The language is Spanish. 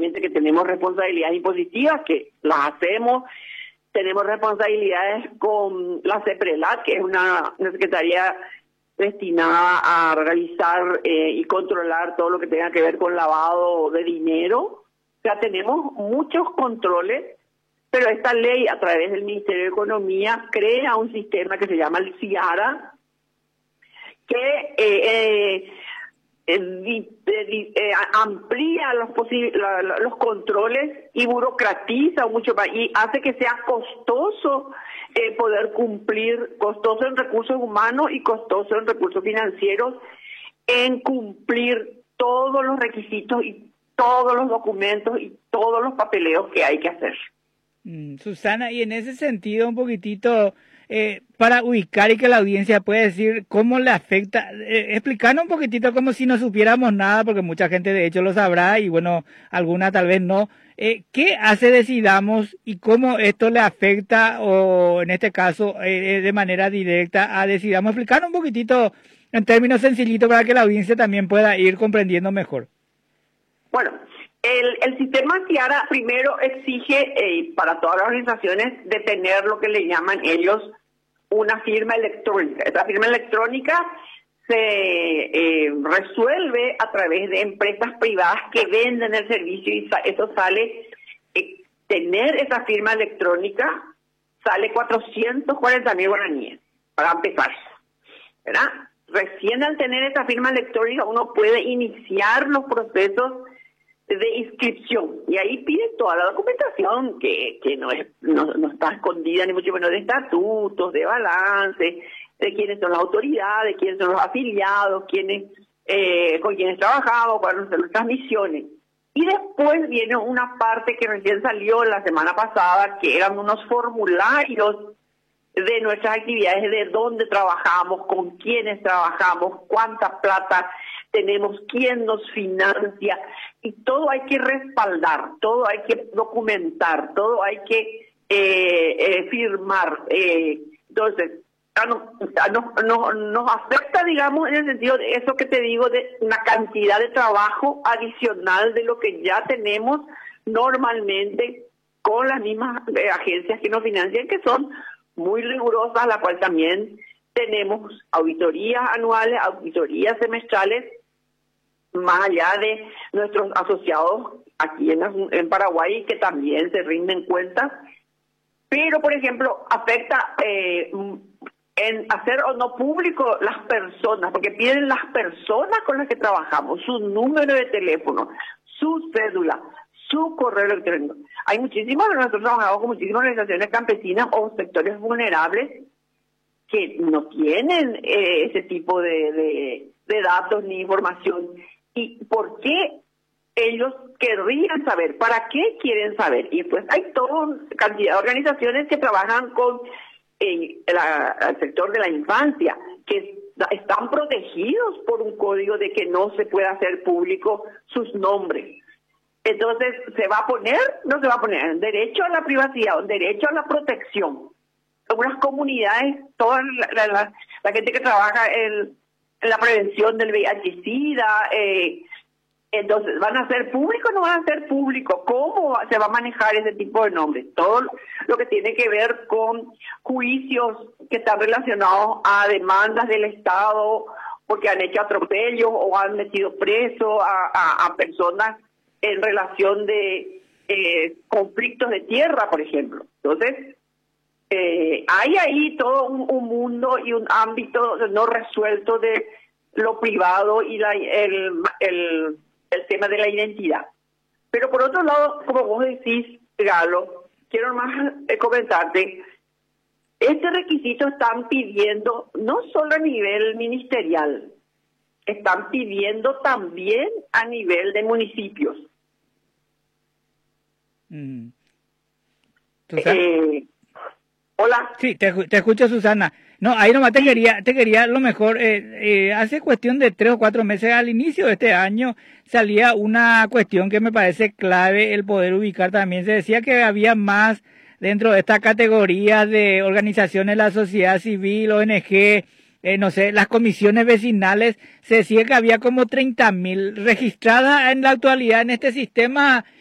obviamente que tenemos responsabilidades impositivas, que las hacemos. Tenemos responsabilidades con la CEPRELAT, que es una secretaría destinada a realizar y controlar todo lo que tenga que ver con lavado de dinero. O sea, tenemos muchos controles, pero esta ley, a través del Ministerio de Economía, crea un sistema que se llama el CIARA, que amplía los controles y burocratiza mucho más y hace que sea costoso poder cumplir, costoso en recursos humanos y costoso en recursos financieros, en cumplir todos los requisitos y todos los documentos y todos los papeleos que hay que hacer. Susana, y en ese sentido un poquitito, para ubicar y que la audiencia pueda decir cómo le afecta, explicarnos un poquitito como si no supiéramos nada, porque mucha gente de hecho lo sabrá y bueno, alguna tal vez no. ¿Qué hace Decidamos y cómo esto le afecta, o en este caso de manera directa, a Decidamos? Explicarnos un poquitito en términos sencillitos para que la audiencia también pueda ir comprendiendo mejor. Bueno, el sistema CIARA primero exige para todas las organizaciones de tener lo que le llaman ellos una firma electrónica. Esta firma electrónica se resuelve a través de empresas privadas que venden el servicio y eso sale, tener esa firma electrónica sale 440.000 guaraníes para empezar, ¿verdad? Recién al tener esa firma electrónica uno puede iniciar los procesos de inscripción y ahí pide toda la documentación que no está escondida ni mucho menos, de estatutos, de balance, de quiénes son las autoridades, quiénes son los afiliados, con quiénes trabajamos, cuáles son nuestras misiones. Y después viene una parte que recién salió la semana pasada, que eran unos formularios de nuestras actividades, de dónde trabajamos, con quiénes trabajamos, cuánta plata tenemos, quién nos financia, y todo hay que respaldar, todo hay que documentar, todo hay que firmar. Entonces, nos afecta, digamos, en el sentido de eso que te digo, de una cantidad de trabajo adicional de lo que ya tenemos normalmente con las mismas agencias que nos financian, que son muy rigurosas, la cual también tenemos auditorías anuales, auditorías semestrales, más allá de nuestros asociados aquí en Paraguay, que también se rinden cuentas. Pero, por ejemplo, afecta en hacer o no público las personas, porque piden las personas con las que trabajamos, su número de teléfono, su cédula, su correo electrónico. Hay muchísimos, nosotros trabajamos con muchísimas organizaciones campesinas o sectores vulnerables que no tienen ese tipo de datos ni información. ¿Y por qué ellos querrían saber? ¿Para qué quieren saber? Y pues hay toda una cantidad de organizaciones que trabajan con el sector de la infancia, que están protegidos por un código de que no se puede hacer público sus nombres. Entonces, ¿se va a poner? No se va a poner. Derecho a la privacidad, derecho a la protección. Algunas comunidades, toda la gente que trabaja en la prevención del VIH-Sida, entonces, ¿van a ser públicos o no van a ser públicos? ¿Cómo se va a manejar ese tipo de nombres? Todo lo que tiene que ver con juicios que están relacionados a demandas del Estado porque han hecho atropellos o han metido preso a personas en relación de conflictos de tierra, por ejemplo. Entonces, hay ahí todo un mundo y un ámbito no resuelto de lo privado y el tema de la identidad. Pero por otro lado, como vos decís, Galo, quiero más comentarte, este requisito están pidiendo no solo a nivel ministerial, están pidiendo también a nivel de municipios. Hola. Sí, te escucho, Susana. No, ahí nomás te quería lo mejor. Hace cuestión de 3 o 4 meses al inicio de este año salía una cuestión que me parece clave el poder ubicar también. Se decía que había más dentro de esta categoría de organizaciones de la sociedad civil, ONG, no sé, las comisiones vecinales. Se decía que había como 30.000 registradas en la actualidad en este sistema